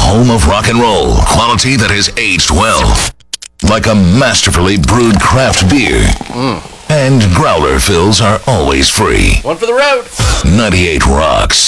home of rock and roll. Quality that has aged well. Like a masterfully brewed craft beer. And growler fills are always free. One for the road. 98 Rocks.